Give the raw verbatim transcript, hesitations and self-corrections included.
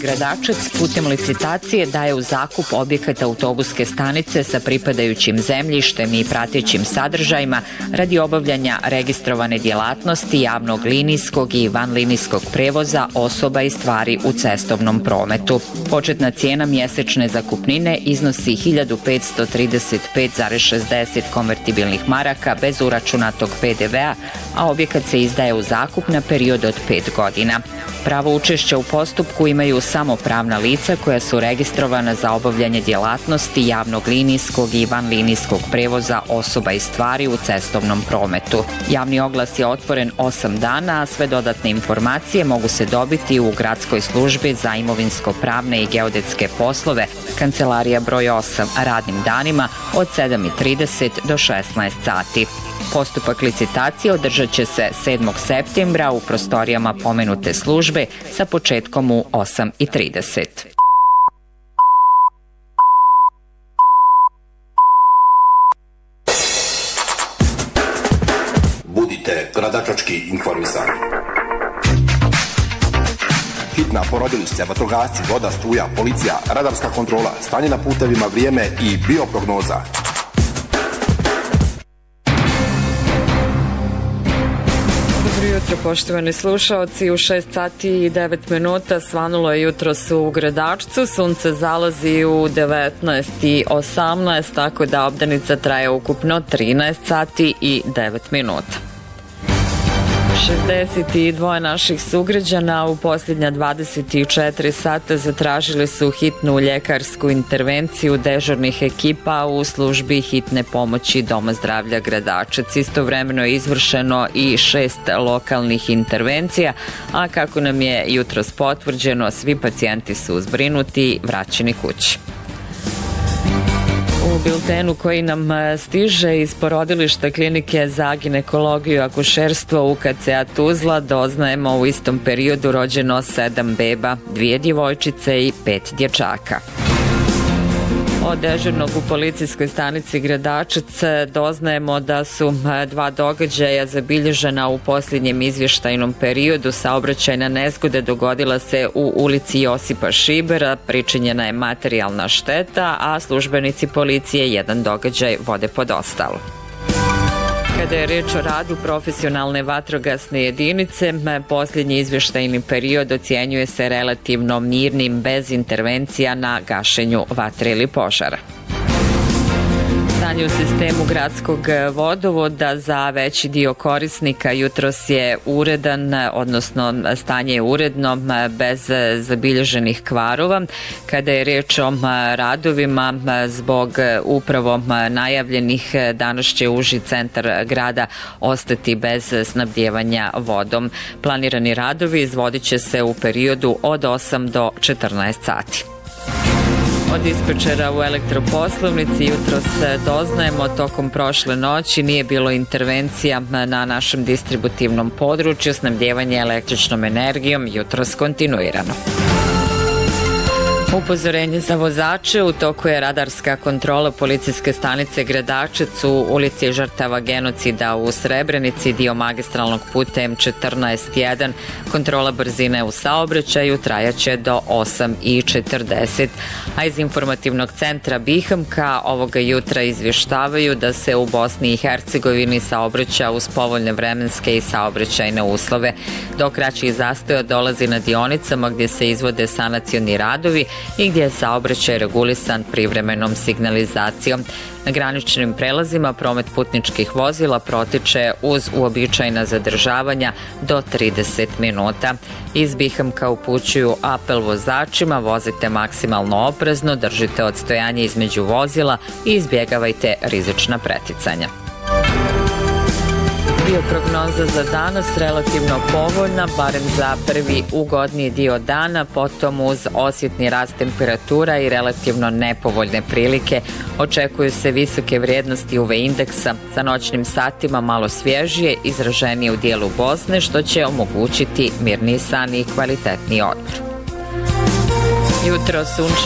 Gradačac putem licitacije daje u zakup objekat autobuske stanice sa pripadajućim zemljištem i pratećim sadržajima radi obavljanja registrovane djelatnosti javnog linijskog i vanlinijskog prevoza osoba i stvari u cestovnom prometu. Početna cijena mjesečne zakupnine iznosi hiljadu petsto trideset pet zarez šezdeset konvertibilnih maraka bez uračunatog pe de vea, a objekat se izdaje u zakup na period od pet godina. Pravo učešća u postupku imaju samo pravna lica koja su registrovana za obavljanje djelatnosti javnog linijskog i vanlinijskog prevoza osoba i stvari u cestovnom prometu. Javni oglas je otvoren osam dana, a sve dodatne informacije mogu se dobiti u Gradskoj službi za imovinsko-pravne i geodetske poslove, kancelarija broj osam, radnim danima od sedam i trideset do šesnaest sati. Postupak licitacije održat će se sedmog septembra u prostorijama pomenute službe sa početkom u osam i trideset. Budite gradačački informisani. Hitna porodilišća, vatrogasci, voda, struja, policija, radarska kontrola, stanje na putevima, vrijeme i bioprognoza. Dobro jutro, poštovani slušaoci. U šest sati i devet minuta svanulo je jutros u Gradačcu. Sunce zalazi u devetnaest i osamnaest, tako da obdanica traje ukupno trinaest sati i devet minuta. šezdeset dva naših sugrađana u posljednja dvadeset četiri sata zatražili su hitnu ljekarsku intervenciju dežurnih ekipa u službi hitne pomoći Doma zdravlja Gradačac. Istovremeno je izvršeno i šest lokalnih intervencija, a kako nam je jutros potvrđeno, svi pacijenti su zbrinuti i vraćeni kući. U biltenu koji nam stiže iz porodilišta Klinike za ginekologiju i akušerstvo u ka ce a Tuzla doznajemo u istom periodu rođeno sedam beba, dvije djevojčice i pet dječaka. Od dežurnog u policijskoj stanici Gradačac doznajemo da su dva događaja zabilježena u posljednjem izvještajnom periodu. Saobraćajna nezgoda dogodila se u ulici Josipa Šibera, pričinjena je materijalna šteta, a službenici policije jedan događaj vode pod ostalu. Kada je reč o radu profesionalne vatrogasne jedinice, posljednji izvještajni period ocjenjuje se relativno mirnim bez intervencija na gašenju vatre ili požara. Stanje u sistemu gradskog vodovoda za veći dio korisnika jutros je uredan, odnosno stanje je uredno bez zabilježenih kvarova. Kada je reč o radovima zbog upravo najavljenih, danas će uži centar grada ostati bez snabdijevanja vodom. Planirani radovi izvodit će se u periodu od osam do četrnaest sati. Od dispečera u elektroposlovnici jutros doznajemo tokom prošle noći nije bilo intervencija na našem distributivnom području, snabdijevanje električnom energijom jutros kontinuirano. Upozorenje za vozače, u toku je radarska kontrola policijske stanice Gradačac u ulici žrtava genocida u Srebrenici, dio magistralnog puta em četrnaest jedan. Kontrola brzine u saobraćaju trajaće do osam i četrdeset. A iz informativnog centra Bihamka ovoga jutra izvještavaju da se u Bosni i Hercegovini saobraća uz povoljne vremenske i saobraćajne uslove. Do kraćih zastoja dolazi na dionicama gdje se izvode sanacioni radovi i gdje je saobraćaj regulisan privremenom signalizacijom. Na graničnim prelazima promet putničkih vozila protiče uz uobičajena zadržavanja do trideset minuta. Iz Bihamka upućuju apel vozačima: vozite maksimalno oprezno, držite odstojanje između vozila i izbjegavajte rizična preticanja. Bioprognoza za danas relativno povoljna, barem za prvi ugodniji dio dana, potom uz osjetni rast temperatura i relativno nepovoljne prilike. Očekuju se visoke vrijednosti u ve indeksa, sa noćnim satima malo svježije, izraženije u dijelu Bosne, što će omogućiti mirniji san i kvalitetniji odmor. Jutro sunčano.